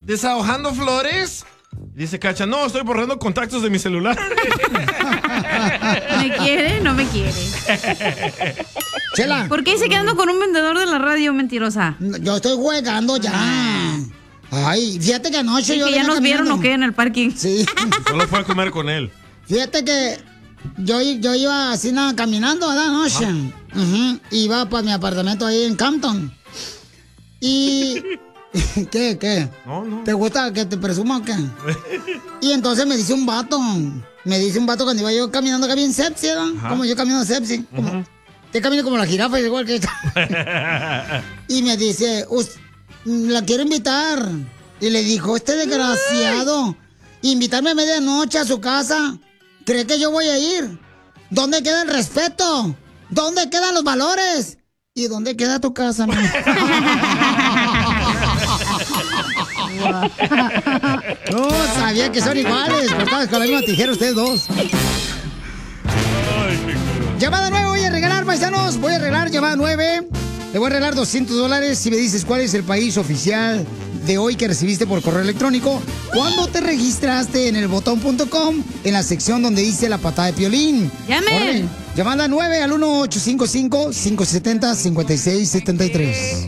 ¿desahojando flores? Dice Cacha, no, estoy borrando contactos de mi celular. ¿Me quiere? No me quiere. Chela. ¿Por qué se quedando con un vendedor de la radio, mentirosa? Yo estoy jugando ya. Ay, fíjate que anoche yo... ¿Que ya nos vieron o qué en el parking? Sí. Solo fue a comer con él. Fíjate que yo iba así nada, caminando, ¿verdad? Anoche. Iba para mi apartamento ahí en Campton. Y... ¿Qué? No. ¿Te gusta que te presuma o qué? Y entonces me dice un vato cuando iba yo caminando acá bien sepsi, ¿verdad? Como yo camino sepsi. Te camino como la jirafa, igual que esta. Y me dice, la quiero invitar. Y le dijo, este desgraciado, invitarme a medianoche a su casa. ¿Cree que yo voy a ir? ¿Dónde queda el respeto? ¿Dónde quedan los valores? ¿Y dónde queda tu casa, man? No, sabía que son iguales. Cortados con la misma tijera ustedes dos. Llamada 9 voy a regalar, paisanos. Voy a regalar llamada 9. Le voy a regalar $200 si me dices cuál es el país oficial de hoy que recibiste por correo electrónico cuando te registraste en elbotón.com en la sección donde dice la patada de Piolín. ¡Llamen! Llamada 9 al 1-855-570-5673.